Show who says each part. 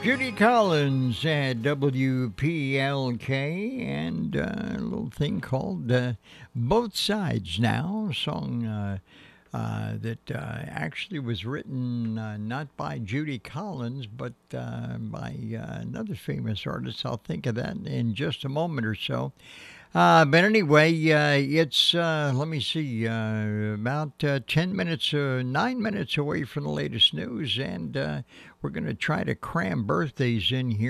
Speaker 1: Judy Collins at WPLK and a little thing called Both Sides Now, a song that actually was written not by Judy Collins but by another famous artist. I'll think of that in just a moment or so. But anyway, it's, let me see, about 10 minutes, 9 minutes away from the latest news, and we're going to try to cram birthdays in here.